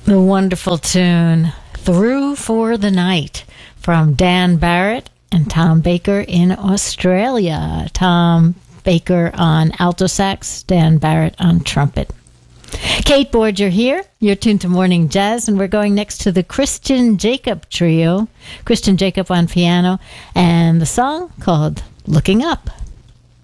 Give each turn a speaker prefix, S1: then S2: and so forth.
S1: The wonderful tune, Through for the Night, from Dan Barrett and Tom Baker in Australia. Tom Baker on alto sax, Dan Barrett on trumpet. Kate Borger here. You're tuned to Morning Jazz, and we're going next to the Christian Jacob Trio. Christian Jacob on piano, and the song called Looking Up.